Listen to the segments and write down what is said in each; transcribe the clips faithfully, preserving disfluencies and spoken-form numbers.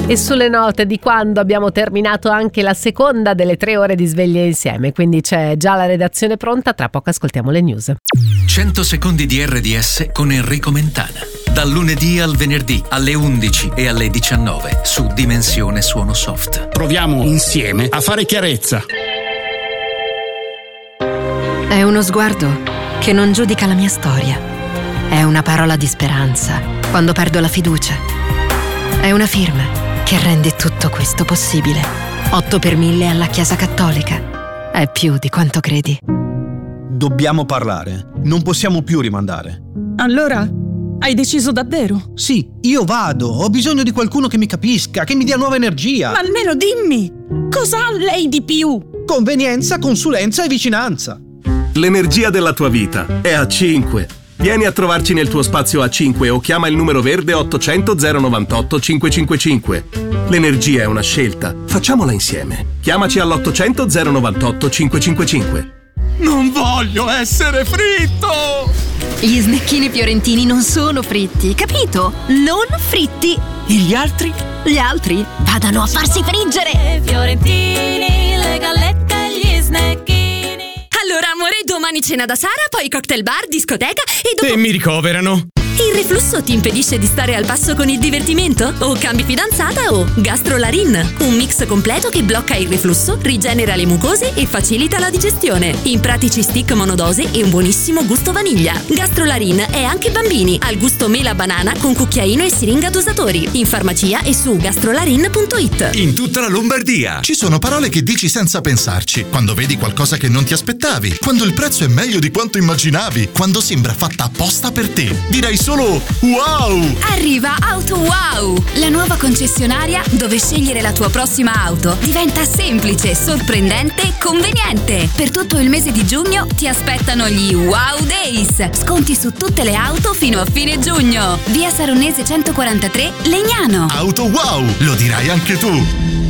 E sulle note di quando abbiamo terminato anche la seconda delle tre ore di sveglia insieme, quindi c'è già la redazione pronta, tra poco ascoltiamo le news. cento secondi di R D S con Enrico Mentana. Dal lunedì al venerdì alle undici e alle diciannove su Dimensione Suono Soft. Proviamo insieme a fare chiarezza. È uno sguardo che non giudica la mia storia. È una parola di speranza quando perdo la fiducia. È una firma che rende tutto questo possibile. otto per mille alla Chiesa Cattolica. È più di quanto credi. Dobbiamo parlare. Non possiamo più rimandare. Allora, hai deciso davvero? Sì, io vado. Ho bisogno di qualcuno che mi capisca, che mi dia nuova energia. Ma almeno dimmi, cosa ha lei di più? Convenienza, consulenza e vicinanza. L'energia della tua vita è A cinque. Vieni a trovarci nel tuo spazio A cinque o chiama il numero verde ottocento zero novantotto cinquecentocinquantacinque. L'energia è una scelta. Facciamola insieme. Chiamaci all'ottocento zero novantotto cinquecentocinquantacinque. Non voglio essere fritto! Gli snecchini fiorentini non sono fritti, capito? Non fritti. E gli altri? Gli altri vadano a farsi friggere. Fiorentini, le gallette e gli snecchini. Allora, amore, domani cena da Sara, poi cocktail bar, discoteca e dopo... E mi ricoverano. Il reflusso ti impedisce di stare al passo con il divertimento? O cambi fidanzata o Gastrolarin, un mix completo che blocca il reflusso, rigenera le mucose e facilita la digestione. In pratici stick monodose e un buonissimo gusto vaniglia. Gastrolarin è anche bambini, al gusto mela banana con cucchiaino e siringa dosatori. In farmacia e su gastrolarin punto it. In tutta la Lombardia ci sono parole che dici senza pensarci, quando vedi qualcosa che non ti aspettavi, quando il prezzo è meglio di quanto immaginavi, quando sembra fatta apposta per te. Direi solo wow! Arriva Auto Wow, la nuova concessionaria dove scegliere la tua prossima auto diventa semplice, sorprendente e conveniente. Per tutto il mese di giugno ti aspettano gli Wow Days. Sconti su tutte le auto fino a fine giugno. Via Saronese centoquarantatré, Legnano. Auto Wow, lo dirai anche tu.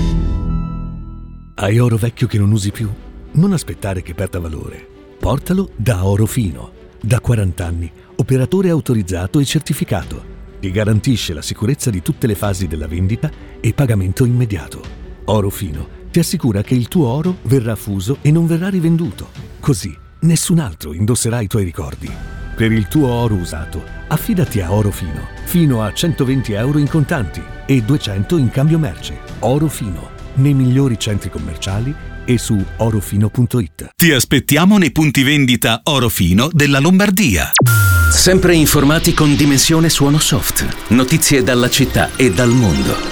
Hai oro vecchio che non usi più? Non aspettare che perda valore. Portalo da Orofino. Da quaranta anni, operatore autorizzato e certificato. Ti garantisce la sicurezza di tutte le fasi della vendita e pagamento immediato. Orofino ti assicura che il tuo oro verrà fuso e non verrà rivenduto. Così nessun altro indosserà i tuoi ricordi. Per il tuo oro usato, affidati a Orofino. Fino a centoventi euro in contanti e duecento in cambio merce. Orofino, nei migliori centri commerciali e su orofino punto it. Ti aspettiamo nei punti vendita Orofino della Lombardia. Sempre informati con Dimensione Suono Soft. Notizie dalla città e dal mondo.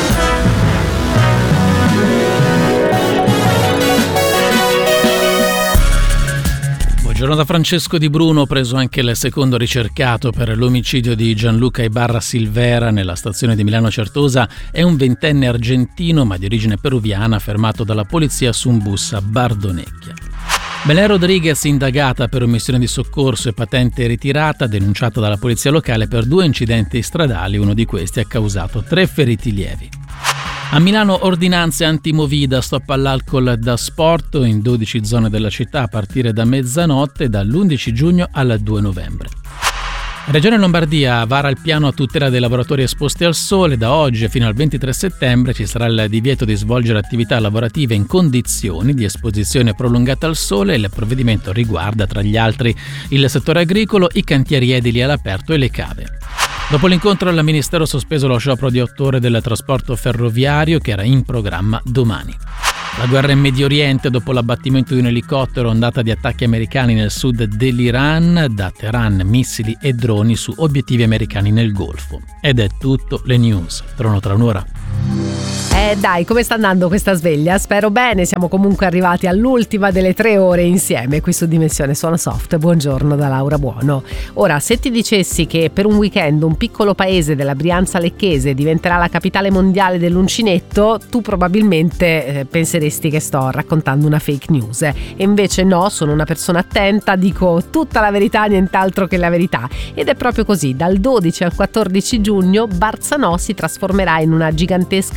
Buongiorno da Francesco Di Bruno, preso anche il secondo ricercato per l'omicidio di Gianluca Ibarra Silvera nella stazione di Milano Certosa. È un ventenne argentino ma di origine peruviana fermato dalla polizia su un bus a Bardonecchia. Belén Rodriguez indagata per omissione di soccorso e patente ritirata, denunciata dalla polizia locale per due incidenti stradali, uno di questi ha causato tre feriti lievi. A Milano ordinanze antimovida, stop all'alcol da sport in dodici zone della città a partire da mezzanotte dall'undici giugno al due novembre. Regione Lombardia vara il piano a tutela dei lavoratori esposti al sole. Da oggi fino al ventitré settembre ci sarà il divieto di svolgere attività lavorative in condizioni di esposizione prolungata al sole. Il provvedimento riguarda tra gli altri il settore agricolo, i cantieri edili all'aperto e le cave. Dopo l'incontro al Ministero sospeso lo sciopero di otto ore del trasporto ferroviario che era in programma domani. La guerra in Medio Oriente dopo l'abbattimento di un elicottero, ondata di attacchi americani nel sud dell'Iran, da Teheran missili e droni su obiettivi americani nel Golfo. Ed è tutto, le news. Torno tra un'ora. Eh dai, come sta andando questa sveglia? Spero bene, siamo comunque arrivati all'ultima delle tre ore insieme qui su Dimensione Suono Soft. Buongiorno da Laura Buono. Ora, se ti dicessi che per un weekend un piccolo paese della Brianza Lecchese diventerà la capitale mondiale dell'uncinetto, tu probabilmente eh, penseresti che sto raccontando una fake news. E invece no, sono una persona attenta, dico tutta la verità, nient'altro che la verità. Ed è proprio così, dal dodici al quattordici giugno Barzanò si trasformerà in una gigantesca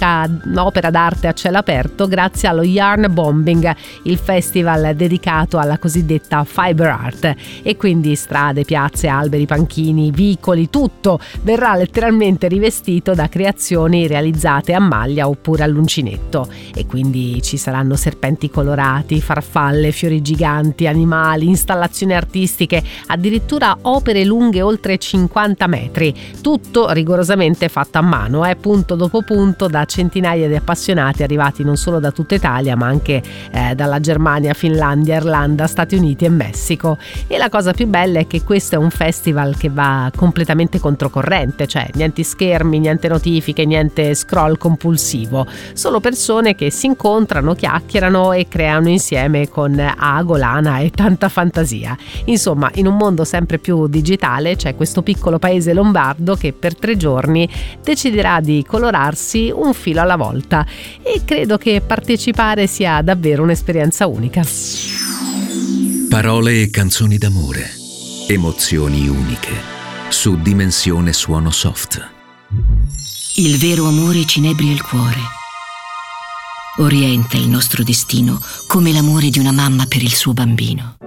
un'opera d'arte a cielo aperto grazie allo Yarn Bombing, il festival dedicato alla cosiddetta fiber art, e quindi strade, piazze, alberi, panchini, vicoli, tutto verrà letteralmente rivestito da creazioni realizzate a maglia oppure all'uncinetto, e quindi ci saranno serpenti colorati, farfalle, fiori giganti, animali, installazioni artistiche, addirittura opere lunghe oltre cinquanta metri, tutto rigorosamente fatto a mano, eh, punto dopo punto, da centinaia di appassionati arrivati non solo da tutta Italia ma anche eh, dalla Germania, Finlandia, Irlanda, Stati Uniti e Messico. E la cosa più bella è che questo è un festival che va completamente controcorrente, cioè niente schermi, niente notifiche, niente scroll compulsivo, solo persone che si incontrano, chiacchierano e creano insieme con ago, lana e tanta fantasia. Insomma, in un mondo sempre più digitale c'è questo piccolo paese lombardo che per tre giorni deciderà di colorarsi un filo alla volta, e credo che partecipare sia davvero un'esperienza unica. Parole e canzoni d'amore, emozioni uniche, su Dimensione Suono Soft. Il vero amore ci inebria il cuore, orienta il nostro destino come l'amore di una mamma per il suo bambino.